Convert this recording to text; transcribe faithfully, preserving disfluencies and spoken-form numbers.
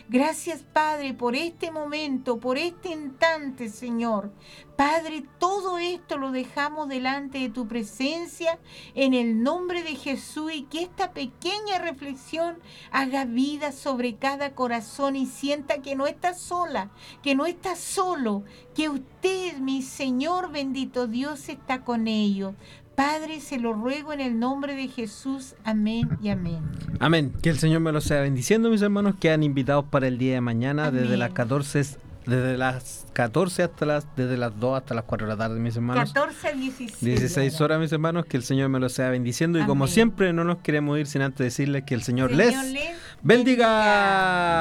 Gracias, Padre, por este momento, por este instante, Señor. Padre, todo esto lo dejamos delante de tu presencia en el nombre de Jesús, y que esta pequeña reflexión haga vida sobre cada corazón y sienta que no estás sola, que no estás solo, que usted, mi Señor bendito Dios, está con ellos. Padre, se lo ruego en el nombre de Jesús. Amén y amén. Amén. Que el Señor me lo sea bendiciendo, mis hermanos. Quedan invitados para el día de mañana. Amén. desde las catorce Desde las catorce hasta las, desde las dos hasta las cuatro de la tarde, mis hermanos. catorce a dieciséis. dieciséis horas, mis hermanos, que el Señor me lo sea bendiciendo. Y Amén. Como siempre, no nos queremos ir sin antes decirles que el Señor, Señor les, les bendiga. bendiga.